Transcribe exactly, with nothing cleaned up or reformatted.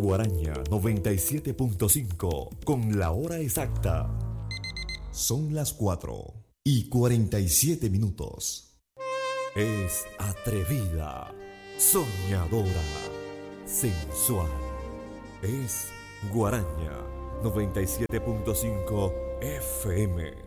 Guaraña noventa y siete punto cinco con la hora exacta. Son las cuatro y cuarenta y siete minutos. Es atrevida, soñadora, sensual. Es Guaraña noventa y siete punto cinco F M.